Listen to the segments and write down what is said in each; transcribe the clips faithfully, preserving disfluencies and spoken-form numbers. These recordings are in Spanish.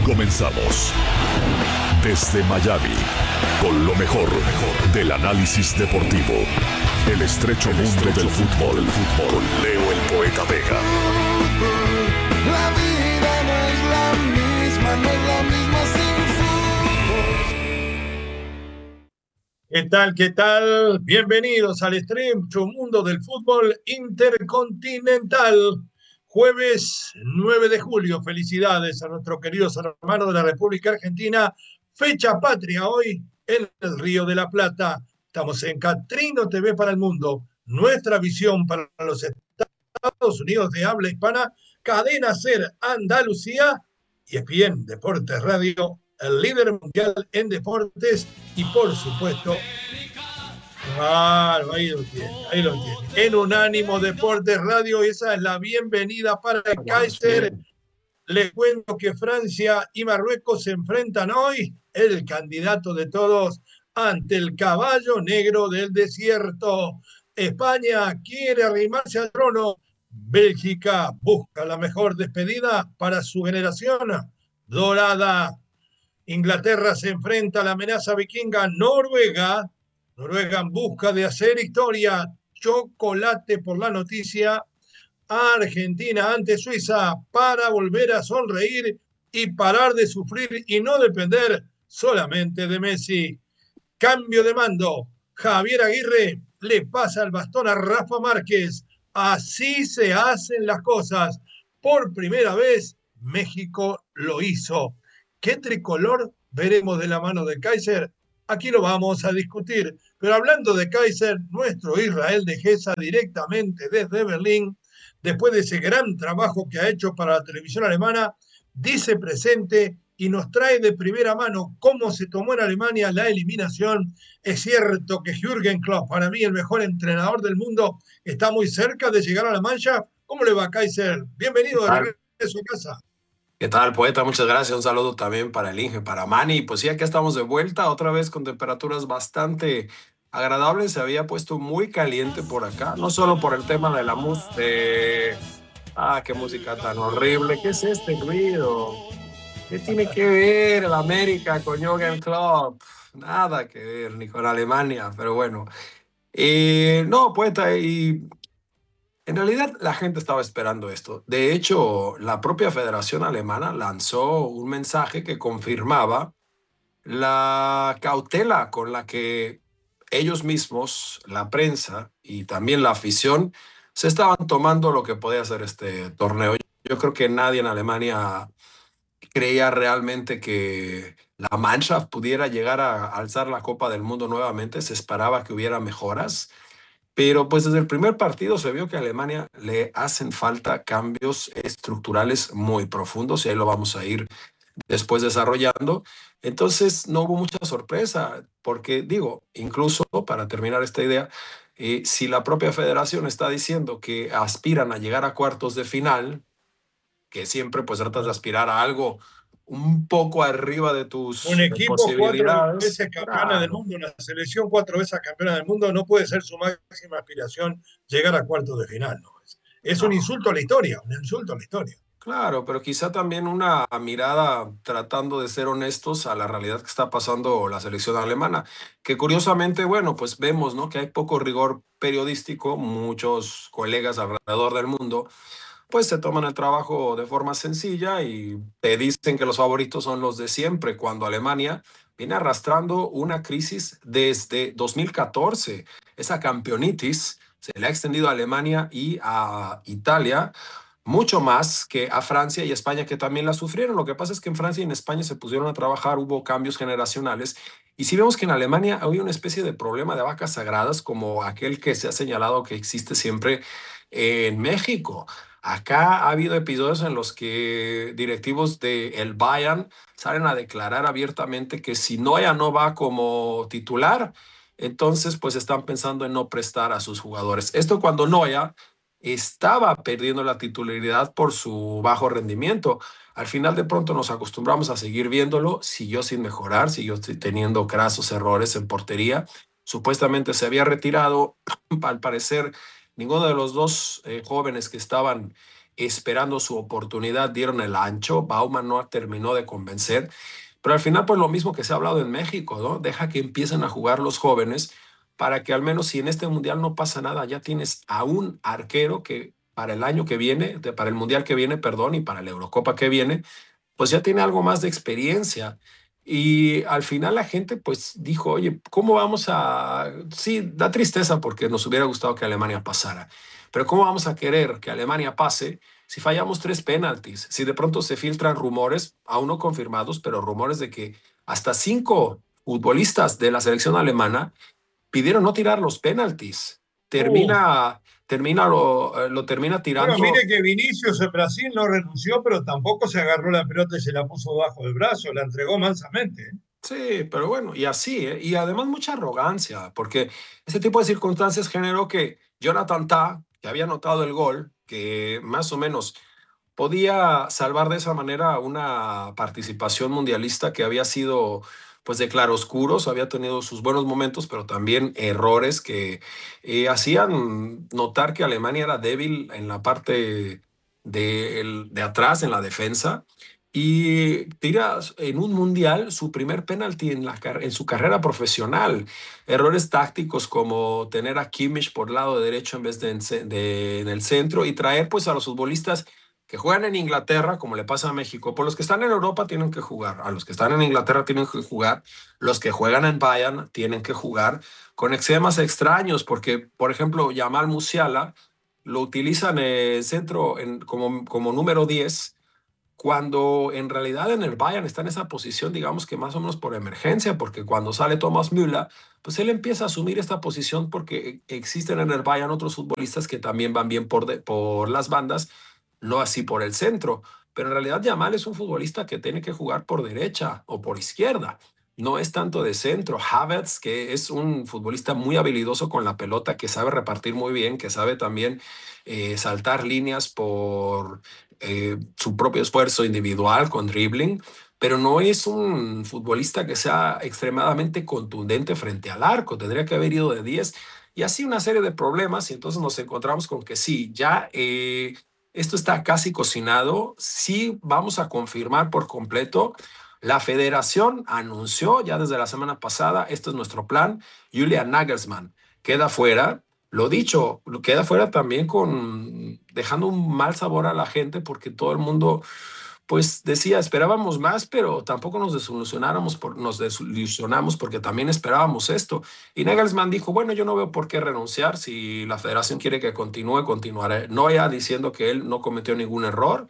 Comenzamos desde Miami con lo mejor, mejor del análisis deportivo. El estrecho mundo del fútbol, el fútbol con Leo el Poeta Vega. La vida no es la misma, no es la misma sin fútbol. ¿Qué tal? ¿Qué tal? Bienvenidos al estrecho mundo del fútbol intercontinental. Jueves nueve de julio. Felicidades a nuestros queridos hermanos de la República Argentina. Fecha patria hoy en el Río de la Plata. Estamos en Catrino T V para el mundo. Nuestra visión para los Estados Unidos de habla hispana. Cadena Ser Andalucía. Y E S P N Deportes Radio, el líder mundial en deportes. Y por supuesto, claro, ahí lo tiene, ahí lo tiene. En Unánimo Deportes Radio, esa es la bienvenida para el Kaiser. Les cuento que Francia y Marruecos se enfrentan hoy, el candidato de todos, ante el caballo negro del desierto. España quiere arrimarse al trono. Bélgica busca la mejor despedida para su generación dorada. Inglaterra se enfrenta a la amenaza vikinga Noruega. Noruega en busca de hacer historia. Chocolate por la noticia. Argentina ante Suiza para volver a sonreír y parar de sufrir y no depender solamente de Messi. Cambio de mando. Javier Aguirre le pasa el bastón a Rafa Márquez. Así se hacen las cosas. Por primera vez, México lo hizo. ¿Qué tricolor veremos de la mano de Kaiser? Aquí lo vamos a discutir. Pero hablando de Kaiser, nuestro Israel de Gesa directamente desde Berlín, después de ese gran trabajo que ha hecho para la televisión alemana, dice presente y nos trae de primera mano cómo se tomó en Alemania la eliminación. Es cierto que Jürgen Klopp, para mí el mejor entrenador del mundo, está muy cerca de llegar a la mancha. ¿Cómo le va, Kaiser? Bienvenido de regreso a casa. ¿Qué tal, Poeta? Muchas gracias. Un saludo también para el Inge, para Manny. Pues sí, aquí estamos de vuelta, otra vez con temperaturas bastante agradables. Se había puesto muy caliente por acá, no solo por el tema de la música. De... Ah, qué música tan horrible. ¿Qué es este ruido? ¿Qué tiene que ver el América con Jürgen Klopp? Nada que ver, ni con Alemania, pero bueno. Eh, no, Poeta, y en realidad la gente estaba esperando esto. De hecho, la propia Federación Alemana lanzó un mensaje que confirmaba la cautela con la que ellos mismos, la prensa y también la afición, se estaban tomando lo que podía ser este torneo. Yo creo que nadie en Alemania creía realmente que la Mannschaft pudiera llegar a alzar la Copa del Mundo nuevamente. Se esperaba que hubiera mejoras. Pero pues desde el primer partido se vio que a Alemania le hacen falta cambios estructurales muy profundos y ahí lo vamos a ir después desarrollando. Entonces no hubo mucha sorpresa porque digo, incluso para terminar esta idea, eh, si la propia federación está diciendo que aspiran a llegar a cuartos de final, que siempre pues tratas de aspirar a algo un poco arriba de tus Un equipo posibilidades. cuatro veces campeona Claro. del mundo, una selección cuatro veces campeona del mundo, no puede ser su máxima aspiración llegar a cuartos de final. ¿No? Es, es No. un insulto a la historia, un insulto a la historia. Claro, pero quizá también una mirada tratando de ser honestos a la realidad que está pasando la selección alemana, que curiosamente, bueno, pues vemos, ¿no?, que hay poco rigor periodístico. Muchos colegas alrededor del mundo pues se toman el trabajo de forma sencilla y te dicen que los favoritos son los de siempre, cuando Alemania viene arrastrando una crisis desde dos mil catorce. Esa campeonitis se le ha extendido a Alemania y a Italia, mucho más que a Francia y España, que también la sufrieron. Lo que pasa es que en Francia y en España se pusieron a trabajar, hubo cambios generacionales, y si vemos que en Alemania hay una especie de problema de vacas sagradas, como aquel que se ha señalado que existe siempre en México. Acá ha habido episodios en los que directivos del Bayern salen a declarar abiertamente que si Neuer no va como titular, entonces pues están pensando en no prestar a sus jugadores. Esto cuando Neuer estaba perdiendo la titularidad por su bajo rendimiento. Al final de pronto nos acostumbramos a seguir viéndolo, siguió sin mejorar, siguió teniendo crasos errores en portería. Supuestamente se había retirado, al parecer ninguno de los dos eh, jóvenes que estaban esperando su oportunidad, dieron el ancho. Baumann no terminó de convencer. Pero al final, pues lo mismo que se ha hablado en México, ¿no? Deja que empiecen a jugar los jóvenes para que al menos si en este mundial no pasa nada, ya tienes a un arquero que para el año que viene, para el mundial que viene, perdón, y para la Eurocopa que viene, pues ya tiene algo más de experiencia. Y al final la gente pues dijo, oye, ¿cómo vamos a...? Sí, da tristeza porque nos hubiera gustado que Alemania pasara, pero ¿cómo vamos a querer que Alemania pase si fallamos tres penaltis? Si de pronto se filtran rumores, aún no confirmados, pero rumores de que hasta cinco futbolistas de la selección alemana pidieron no tirar los penaltis. Termina, termina lo, lo termina tirando. Bueno, mire que Vinicius en Brasil no renunció, pero tampoco se agarró la pelota y se la puso bajo el brazo, la entregó mansamente. ¿eh? Sí, pero bueno, y así, ¿eh? Y además mucha arrogancia, porque ese tipo de circunstancias generó que Jonathan Tah, que había anotado el gol, que más o menos podía salvar de esa manera una participación mundialista que había sido pues de claroscuros, había tenido sus buenos momentos, pero también errores que eh, hacían notar que Alemania era débil en la parte de, el- de atrás, en la defensa, y tira en un mundial su primer penalti en, la, car- en su carrera profesional. Errores tácticos como tener a Kimmich por el lado derecho en vez de en, ce- de- en el centro y traer pues a los futbolistas que juegan en Inglaterra, como le pasa a México. Por los que están en Europa tienen que jugar, a los que están en Inglaterra tienen que jugar, los que juegan en Bayern tienen que jugar con esquemas extraños, porque, por ejemplo, Yamal Musiala lo utilizan en el centro en, como, como número diez, cuando en realidad en el Bayern está en esa posición, digamos que más o menos por emergencia, porque cuando sale Thomas Müller, pues él empieza a asumir esta posición porque existen en el Bayern otros futbolistas que también van bien por, de, por las bandas, no así por el centro. Pero en realidad Yamal es un futbolista que tiene que jugar por derecha o por izquierda. No es tanto de centro. Havertz, que es un futbolista muy habilidoso con la pelota, que sabe repartir muy bien, que sabe también eh, saltar líneas por eh, su propio esfuerzo individual con dribbling, pero no es un futbolista que sea extremadamente contundente frente al arco. Tendría que haber ido de diez y así una serie de problemas. Y entonces nos encontramos con que sí, ya eh, esto está casi cocinado. Sí, vamos a confirmar por completo. La federación anunció ya desde la semana pasada, este es nuestro plan. Julian Nagelsmann queda fuera. Lo dicho, queda fuera también con dejando un mal sabor a la gente porque todo el mundo pues decía, esperábamos más, pero tampoco nos desilusionáramos por, nos desilusionamos porque también esperábamos esto. Y Nagelsmann dijo, bueno, yo no veo por qué renunciar, si la federación quiere que continúe, continuaré. No ya diciendo que él no cometió ningún error,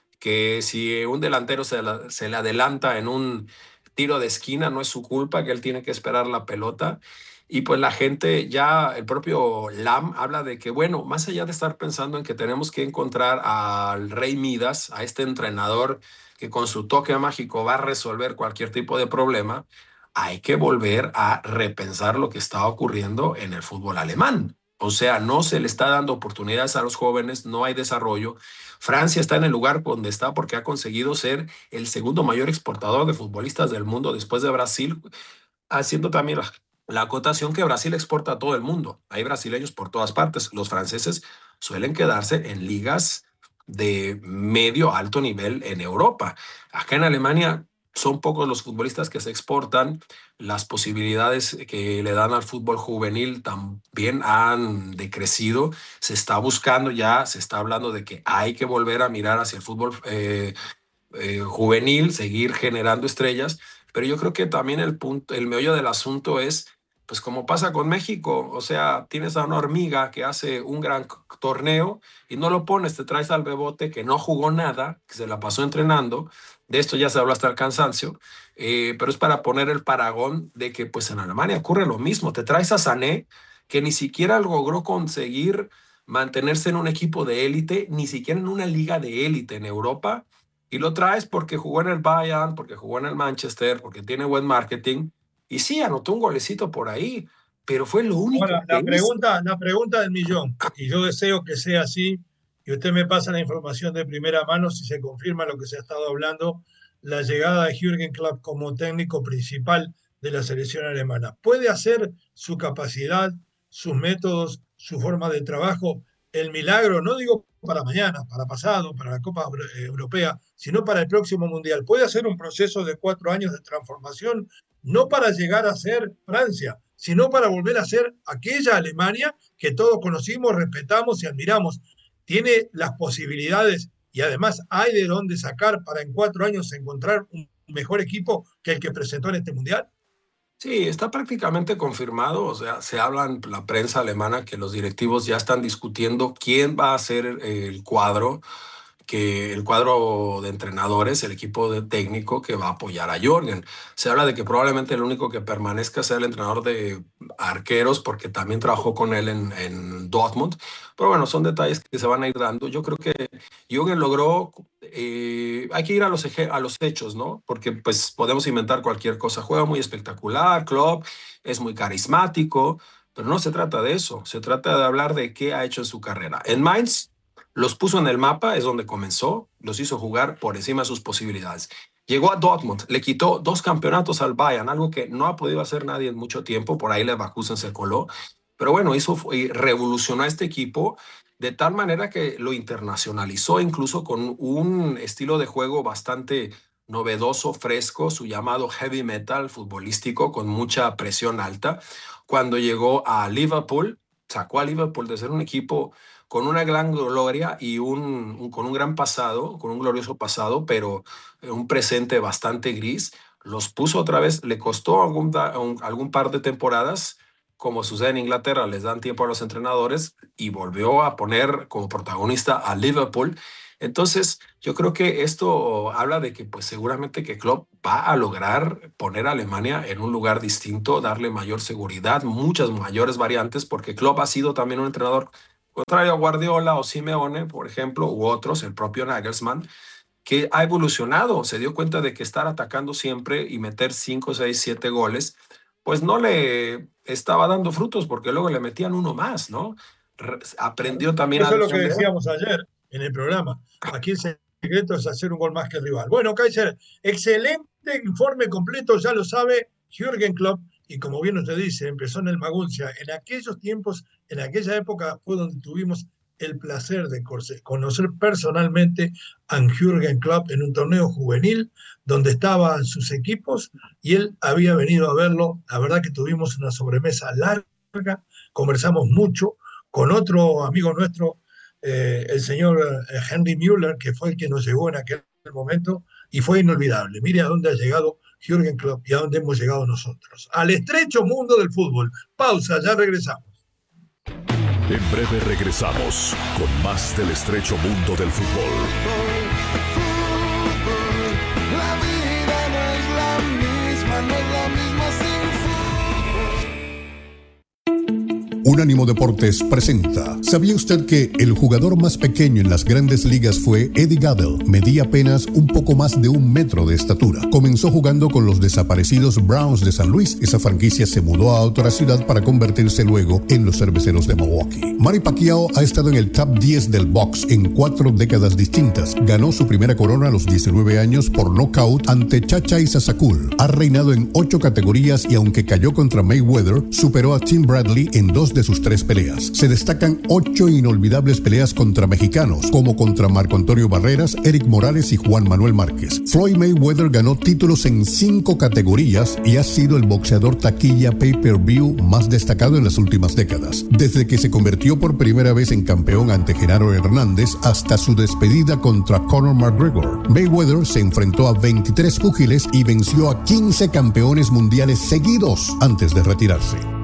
que si un delantero se, la, se le adelanta en un tiro de esquina, no es su culpa, que él tiene que esperar la pelota. Y pues la gente, ya el propio Lam habla de que, bueno, más allá de estar pensando en que tenemos que encontrar al Rey Midas, a este entrenador que con su toque mágico va a resolver cualquier tipo de problema, hay que volver a repensar lo que está ocurriendo en el fútbol alemán. O sea, no se le está dando oportunidades a los jóvenes, no hay desarrollo. Francia está en el lugar donde está porque ha conseguido ser el segundo mayor exportador de futbolistas del mundo después de Brasil, haciendo también la, la acotación que Brasil exporta a todo el mundo. Hay brasileños por todas partes. Los franceses suelen quedarse en ligas de medio alto nivel en Europa. Acá en Alemania son pocos los futbolistas que se exportan. Las posibilidades que le dan al fútbol juvenil también han decrecido. Se está buscando ya, se está hablando de que hay que volver a mirar hacia el fútbol eh, eh, juvenil, seguir generando estrellas, pero yo creo que también el punto, el meollo del asunto es, pues como pasa con México, o sea, tienes a una hormiga que hace un gran torneo y no lo pones, te traes al bebote que no jugó nada, que se la pasó entrenando, de esto ya se habló hasta el cansancio, eh, pero es para poner el paragón de que pues en Alemania ocurre lo mismo, te traes a Sané, que ni siquiera logró conseguir mantenerse en un equipo de élite, ni siquiera en una liga de élite en Europa, y lo traes porque jugó en el Bayern, porque jugó en el Manchester, porque tiene buen marketing. Y sí, anotó un golecito por ahí, pero fue lo único Ahora, que la hizo. pregunta, la pregunta del millón, y yo deseo que sea así, y usted me pasa la información de primera mano si se confirma lo que se ha estado hablando, la llegada de Jürgen Klopp como técnico principal de la selección alemana. ¿Puede hacer su capacidad, sus métodos, su forma de trabajo el milagro? No digo para mañana, para pasado, para la Copa Europea, sino para el próximo Mundial. Puede hacer un proceso de cuatro años de transformación, no para llegar a ser Francia, sino para volver a ser aquella Alemania que todos conocimos, respetamos y admiramos. Tiene las posibilidades y además hay de dónde sacar para en cuatro años encontrar un mejor equipo que el que presentó en este Mundial. Sí, está prácticamente confirmado, o sea, se habla en la prensa alemana que los directivos ya están discutiendo quién va a ser el cuadro, que el cuadro de entrenadores, el equipo de técnico que va a apoyar a Jürgen. Se habla de que probablemente el único que permanezca sea el entrenador de arqueros, porque también trabajó con él en, en Dortmund. Pero bueno, son detalles que se van a ir dando. Yo creo que Jürgen logró, eh, hay que ir a los, eje, a los hechos, ¿no? Porque pues podemos inventar cualquier cosa. Juega muy espectacular, Klopp es muy carismático, pero no se trata de eso. Se trata de hablar de qué ha hecho en su carrera. En Mainz los puso en el mapa, es donde comenzó, los hizo jugar por encima de sus posibilidades. Llegó a Dortmund, le quitó dos campeonatos al Bayern, algo que no ha podido hacer nadie en mucho tiempo, por ahí Leverkusen se coló, pero bueno, hizo y revolucionó a este equipo de tal manera que lo internacionalizó incluso con un estilo de juego bastante novedoso, fresco, su llamado heavy metal futbolístico con mucha presión alta. Cuando llegó a Liverpool, sacó a Liverpool de ser un equipo con una gran gloria y un, un, con un gran pasado, con un glorioso pasado, pero un presente bastante gris, los puso otra vez, le costó algún, un, algún par de temporadas, como sucede en Inglaterra, les dan tiempo a los entrenadores, y volvió a poner como protagonista a Liverpool. Entonces, yo creo que esto habla de que pues seguramente que Klopp va a lograr poner a Alemania en un lugar distinto, darle mayor seguridad, muchas mayores variantes, porque Klopp ha sido también un entrenador contrario a Guardiola o Simeone, por ejemplo, u otros, el propio Nagelsmann, que ha evolucionado, se dio cuenta de que estar atacando siempre y meter cinco, seis, siete goles, pues no le estaba dando frutos, porque luego le metían uno más, ¿no? Re- aprendió también Eso a es lo que defender. decíamos ayer en el programa. Aquí el secreto es hacer un gol más que el rival. Bueno, Kaiser, excelente informe completo, ya lo sabe Jürgen Klopp, y como bien usted dice, empezó en el Maguncia. En aquellos tiempos, en aquella época fue donde tuvimos el placer de conocer personalmente a Jürgen Klopp en un torneo juvenil donde estaban sus equipos y él había venido a verlo. La verdad que tuvimos una sobremesa larga, conversamos mucho con otro amigo nuestro, eh, el señor Henry Müller, que fue el que nos llevó en aquel momento, y fue inolvidable. Mire a dónde ha llegado Jürgen Klopp y a dónde hemos llegado nosotros. Al estrecho mundo del fútbol. Pausa, ya regresamos. En breve regresamos con más del estrecho mundo del fútbol. La vida no es la misma, no es la misma sin fútbol. Unánimo Deportes presenta. ¿Sabía usted que el jugador más pequeño en las grandes ligas fue Eddie Gaedel? Medía apenas un poco más de un metro de estatura. Comenzó jugando con los desaparecidos Browns de San Luis. Esa franquicia se mudó a otra ciudad para convertirse luego en los Cerveceros de Milwaukee. Manny Pacquiao ha estado en el top diez del box en cuatro décadas distintas. Ganó su primera corona a los diecinueve años por nocaut ante Chacha Isasakul. Ha reinado en ocho categorías y aunque cayó contra Mayweather, superó a Tim Bradley en dos de sus tres peleas. Se destacan ocho inolvidables peleas contra mexicanos, como contra Marco Antonio Barreras, Eric Morales y Juan Manuel Márquez. Floyd Mayweather ganó títulos en cinco categorías y ha sido el boxeador taquilla pay-per-view más destacado en las últimas décadas. Desde que se convirtió por primera vez en campeón ante Genaro Hernández hasta su despedida contra Conor McGregor, Mayweather se enfrentó a veintitrés púgiles y venció a quince campeones mundiales seguidos antes de retirarse.